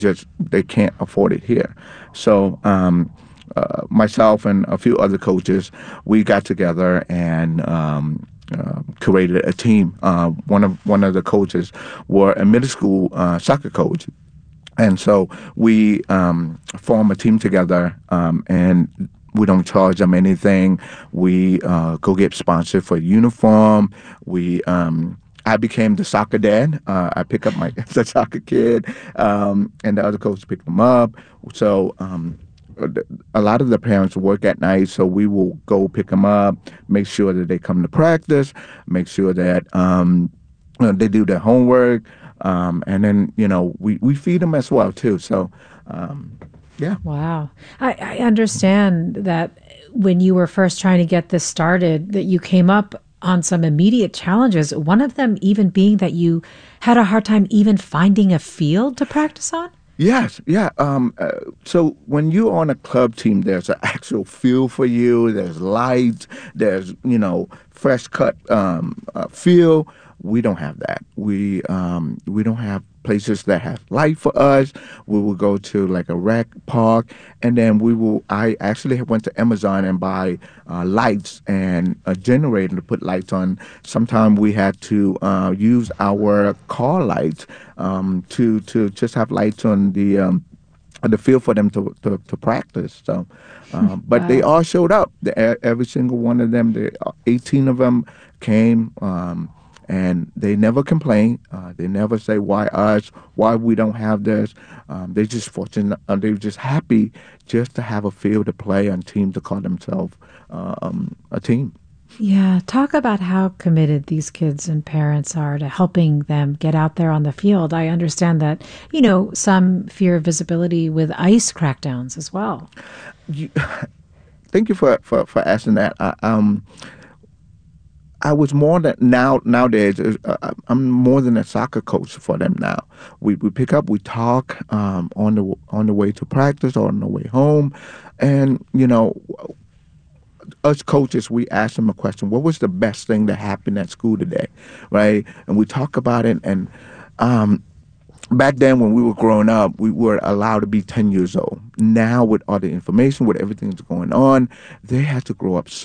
just they can't afford it here. So myself and a few other coaches, we got together and created a team. One of the coaches were a middle school soccer coach, and so we form a team together, and we don't charge them anything. We go get sponsored for uniform. I became the soccer dad. I pick up the soccer kid, and the other coach pick them up. So a lot of the parents work at night, so we will go pick them up, make sure that they come to practice, make sure that they do their homework, and then we feed them as well too. So yeah. Wow. I understand that when you were first trying to get this started, that you came up on some immediate challenges. One of them even being that you had a hard time even finding a field to practice on? Yes, yeah. So when you're on a club team, there's an actual field for you. There's lights. There's fresh cut field. We don't have that. We don't have places that have light for us. We will go to like a rec park, and then we will. I actually went to Amazon and buy lights and a generator to put lights on. Sometimes we had to use our car lights to just have lights on the field for them to practice. So, but they Wow. all showed up. Every single one of them, the 18 of them came. And they never complain. They never say why us, why we don't have this. They're just fortunate. They're just happy just to have a field to play and team to call themselves a team. Yeah, talk about how committed these kids and parents are to helping them get out there on the field. I understand that, some fear of visibility with ICE crackdowns as well. You, thank you for asking that. I was more than nowadays. I'm more than a soccer coach for them now. We pick up, we talk on the way to practice or on the way home, and us coaches, we ask them a question: what was the best thing that happened at school today, right? And we talk about it. And back then, when we were growing up, we were allowed to be 10 years old. Now, with all the information, with everything that's going on, they had to grow up